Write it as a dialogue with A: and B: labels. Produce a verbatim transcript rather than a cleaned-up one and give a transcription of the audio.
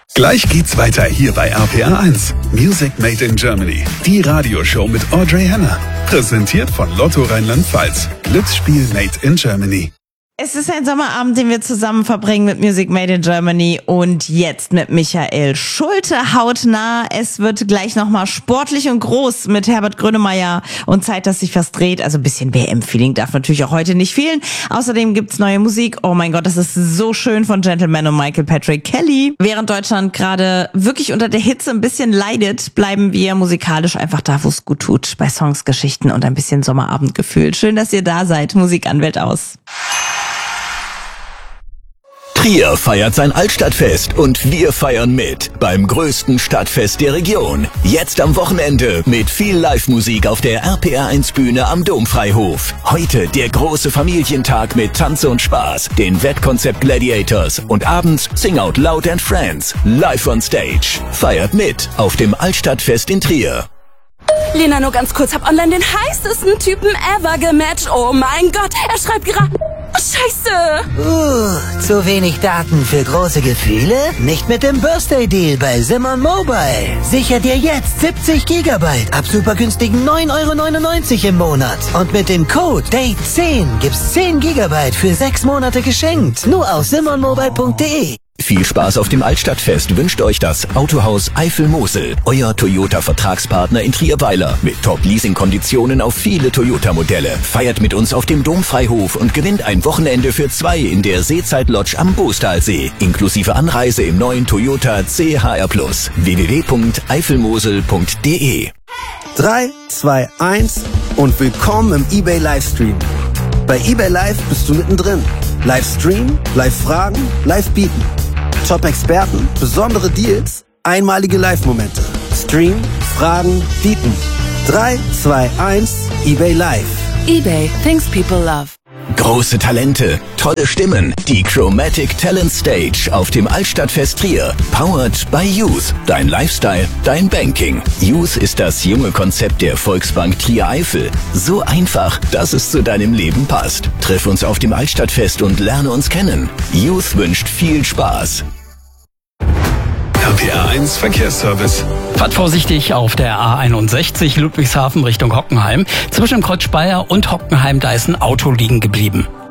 A: Gleich geht's weiter hier bei R P R eins. Music Made in Germany. Die Radioshow mit Audrey Henner. Präsentiert von Lotto Rheinland-Pfalz. Glücksspiel Made in Germany.
B: Es ist ein Sommerabend, den wir zusammen verbringen mit Music Made in Germany und jetzt mit Michael Schulte hautnah. Es wird gleich nochmal sportlich und groß mit Herbert Grönemeyer und Zeit, dass sich was dreht. Also ein bisschen W M-Feeling darf natürlich auch heute nicht fehlen. Außerdem gibt's neue Musik. Oh mein Gott, das ist so schön von Gentleman und Michael Patrick Kelly. Während Deutschland gerade wirklich unter der Hitze ein bisschen leidet, bleiben wir musikalisch einfach da, wo es gut tut. Bei Songs, Geschichten und ein bisschen Sommerabendgefühl. Schön, dass ihr da seid. Musikanwält aus.
C: Trier feiert sein Altstadtfest und wir feiern mit beim größten Stadtfest der Region. Jetzt am Wochenende mit viel Live-Musik auf der R P R eins Bühne am Domfreihof. Heute der große Familientag mit Tanz und Spaß, den Wettkonzept Gladiators und abends Sing Out Loud and Friends live on stage. Feiert mit auf dem Altstadtfest in Trier.
D: Lena, nur ganz kurz, hab online den heißesten Typen ever gematcht. Oh mein Gott, er schreibt gerade... Scheiße!
E: Uh, zu wenig Daten für große Gefühle? Nicht mit dem Birthday Deal bei Simon Mobile. Sicher dir jetzt siebzig Gigabyte ab super günstigen neun Euro neunundneunzig im Monat. Und mit dem Code Date zehn gibt's zehn Gigabyte für sechs Monate geschenkt. Nur auf simon mobile punkt de.
C: Viel Spaß auf dem Altstadtfest wünscht euch das Autohaus Eifel-Mosel, euer Toyota-Vertragspartner in Trierweiler mit Top-Leasing-Konditionen auf viele Toyota-Modelle. Feiert mit uns auf dem Domfreihof und gewinnt ein Wochenende für zwei in der Seezeit-Lodge am Boostalsee, inklusive Anreise im neuen Toyota C H R Plus. w w w punkt eifelmosel punkt de.
F: drei, zwei, eins und willkommen im eBay Livestream. Bei eBay Live bist du mittendrin. Livestream, Live-Fragen, Live-Bieten. Top-Experten, besondere Deals, einmalige Live-Momente. Stream, Fragen, Bieten. drei, zwei, eins, eBay Live.
D: eBay, things people love.
C: Große Talente, tolle Stimmen, die Chromatic Talent Stage auf dem Altstadtfest Trier. Powered by Youth, dein Lifestyle, dein Banking. Youth ist das junge Konzept der Volksbank Trier-Eifel. So einfach, dass es zu deinem Leben passt. Triff uns auf dem Altstadtfest und lerne uns kennen. Youth wünscht viel Spaß.
A: R P R eins Verkehrsservice.
G: Fahrt vorsichtig auf der A einundsechzig Ludwigshafen Richtung Hockenheim. Zwischen Kreuz Speyer und Hockenheim, da ist ein Auto liegen geblieben.